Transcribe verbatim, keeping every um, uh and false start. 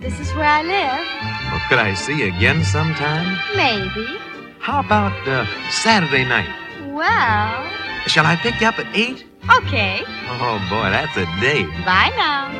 This is where I live. Well, could I see you again sometime? Maybe. How about uh, Saturday night? Well, Shall I pick you up at eight? okay. Oh, boy, that's a date. Bye now.